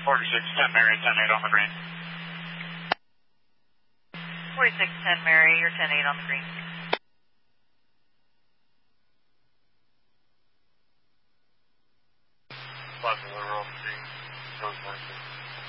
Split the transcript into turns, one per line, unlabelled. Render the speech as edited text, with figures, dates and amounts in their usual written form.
4610 Mary, 10-8 on the green.
4610 Mary, you're 10-8 on the green.
Plaza Little Road, 3, Rose Market.